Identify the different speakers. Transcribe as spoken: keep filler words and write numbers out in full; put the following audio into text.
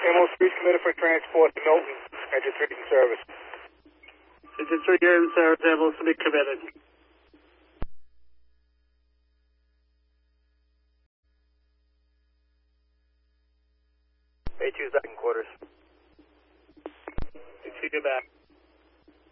Speaker 1: M O three submitted for transport to Milton. Engine three in service.
Speaker 2: Engine three here in service, M O three committed.
Speaker 1: A two second quarters.
Speaker 2: A two, get back.